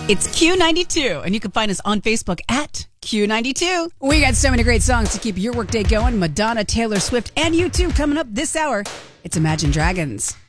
It's Q92, and you can find us on Facebook at Q92. We got so many great songs to keep your workday going. Madonna, Taylor Swift, and U2 coming up this hour. It's Imagine Dragons.